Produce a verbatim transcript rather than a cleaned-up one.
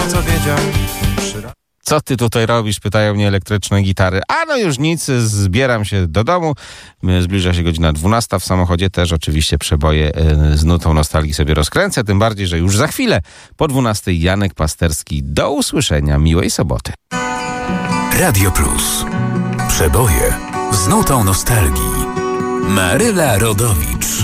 Co wiedział? Co ty tutaj robisz? Pytają mnie elektryczne gitary. A no już nic, zbieram się do domu. Zbliża się godzina dwunasta. W samochodzie też oczywiście przeboje z nutą nostalgii sobie rozkręcę. Tym bardziej, że już za chwilę po dwunastej Janek Pasterski. Do usłyszenia. Miłej soboty. Radio Plus. Przeboje z nutą nostalgii. Maryla Rodowicz.